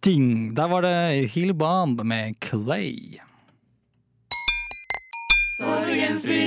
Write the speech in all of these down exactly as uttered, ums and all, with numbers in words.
Ding! Der var det Hillbomb med Clay. Sorgenfri.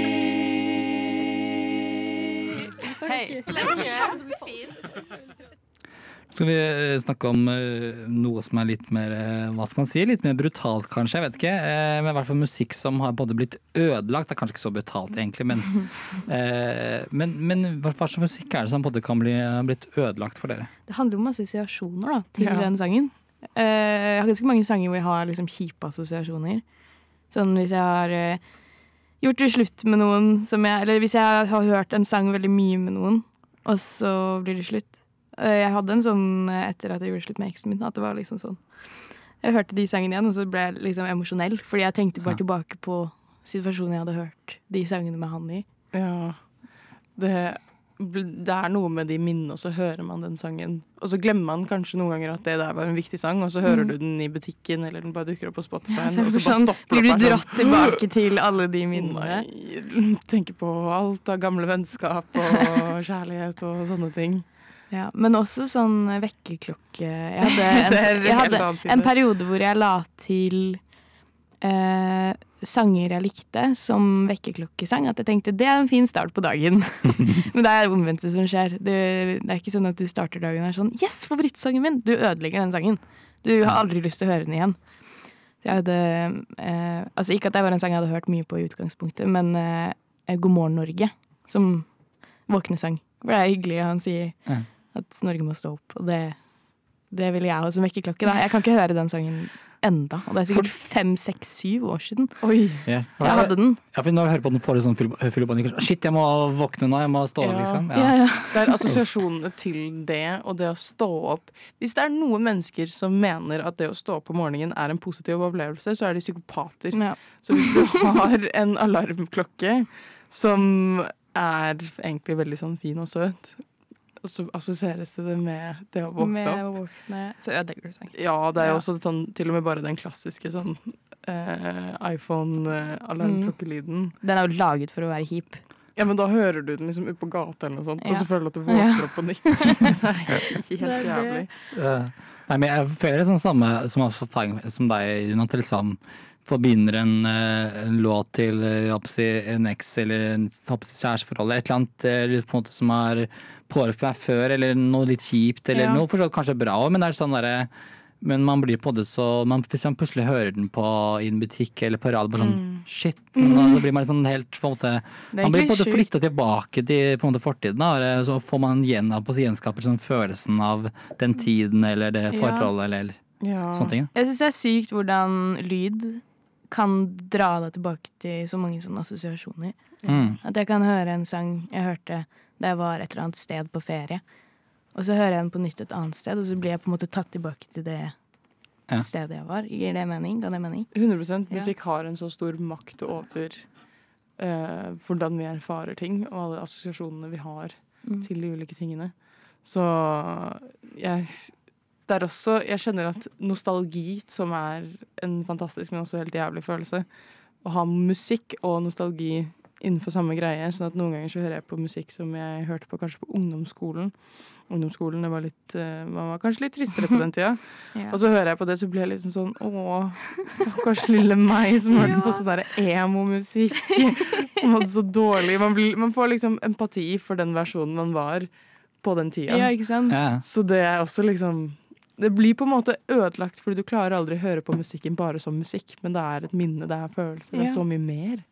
Hei. Det var kjempefint. Skal vi snakke om uh, noe som er litt mer, uh, hva skal man si, litt mer brutalt kanskje, jeg vet ikke, uh, men i hvert fall musikk som har både blitt ødelagt, det er kanskje ikke så brutalt egentlig, men, uh, men, men hva slags musikk er det som både kan bli uh, blitt ødelagt for dere? Det handler om assosiasjoner da, til Ja. den sangen. Uh, jeg har ganske mange sanger hvor jeg har liksom kjipe assosiasjoner. Sånn hvis jeg har uh, gjort det slutt med noen, som jeg, eller hvis jeg har hørt en sang veldig mye med noen, og så blir det slutt. Jeg hadde en sånn etter at jeg gjorde slutt med eksen min, at det var liksom sånn. Jeg hørte de sangene igjen, og så ble jeg liksom emosjonell, fordi jeg tenkte bare Ja. tilbake på situasjonen jeg hadde hørt de sangene med han i. Ja, det, det er noe med de minnene, og så hører man den sangen. Og så glemmer man kanskje noen ganger at det der var en viktig sang, og så hører Mm. du den i butikken, eller den bare dukker opp på Spotify, Ja, så og så sånn, bare stopper blir det opp du her dratt tilbake til alle de minnene? Nei, tenker på alt av gamle vennskap og kjærlighet og sånne ting. Ja, men også sånn vekkerklokke. Jeg hadde Det er en, en jeg helt hadde annen side. en periode hvor jeg la til eh, sanger jeg likte som vekkerklokkesang. At jeg tenkte det er en fin start på dagen. Men det er det omvendte som skjer. Det, det er ikke sånn at du starter dagen her sånn yes, favorittsangen min! Du ødelegger den sangen. Du har aldri lyst til å høre den igjen. Så jeg hadde, eh, altså ikke at det var en sang jeg hadde hørt mye på i utgangspunktet, men eh, God morgen Norge som våknesang. For det er hyggelig, han sier Ja. at Norge må stå opp, og det, det vil jeg også som vekkerklokke. Da. Jeg kan ikke høre den sangen enda, og det er sikkert fem, seks, syv år siden Oi, Ja. jeg hadde den. Ja, for når du hører på den, får du sånn full, full panikk. Shit, jeg må våkne nå, jeg må stå Ja. liksom. Ja, Ja. ja. det er assosiasjonene til det, og det å stå opp. Hvis det er noen mennesker som mener at det å stå opp på morgenen er en positiv opplevelse, så er de psykopater. Ja. Så hvis du har en alarmklokke som er egentlig veldig sånn fin og søt, og så assosieres det med det å våkne Med opp. å våkne, så ødelegger du sang. Ja, det er jo Ja. også sånn, til og med bare den klassiske sånn eh, iPhone-alarmklokkelyden. Den er jo laget for å være hip. Ja, men da hører du den liksom ut på gata eller noe sånt, og Ja. så føler du at du våkner Ja. opp på nytt. Det er helt Det er det. jævlig. Ja. Nei, men jeg føler det sånn samme som, også, erfaring som deg, Jonas, til liksom forbinder en, eh, en låt til eh, jeg håper å si, en eks eller en jeg håper å si, kjæresteforhold, et eller annet eh, på en måte som har påvirket meg før, eller noe litt kjipt, eller Ja. noe for så vidt kanskje bra også, men det er sånn derre men man blir på det så man, hvis man plutselig hører den på i en butikk eller på radio, bare sånn shit, nå, så blir man liksom helt på en måte Det er man blir på en egentlig måte sjukt. flytta tilbake til på en måte fortiden, da, og så får man igjen på gjenskaper sånn følelsen av den tiden eller det Ja. forholdet eller Ja. sånne ting. Jeg synes det er sykt hvordan lyd kan dra deg tilbake til så mange sånne assosiasjoner. Mm. At jeg kan høre en sang jeg hørte da jeg var et eller annet sted på ferie, og så hører jeg den på nytt et annet sted, og så blir jeg på en måte tatt tilbake til det Ja. stedet jeg var. Gir det mening? Ga det mening? hundre prosent. Ja. Musikk har en så stor makt over eh, hvordan vi erfarer ting, og alle assosiasjonene vi har Mm. til de ulike tingene. Så jeg det er også, jeg kjenner at nostalgi, som er en fantastisk, men også helt jævlig følelse, å ha musikk og nostalgi innenfor samme greie, sånn at noen ganger så hører jeg på musikk som jeg hørte på kanskje på ungdomsskolen. Ungdomsskolen, det var litt, eh, man var kanskje litt tristere på den tida. Ja. Og så hører jeg på det, så blir jeg liksom sånn, åh, stakkars lille meg som hørte på sånn der emo-musikk. Som hadde så dårlig, man, blir, man får liksom empati for den versjonen man var på den tida. Ja, ikke sant? Ja. Så det er også liksom, det blir på en måte ødelagt, fordi du klarer aldri å høre på musikken bare som musikk, men det er et minne, det er følelse, det er Ja. så mye mer.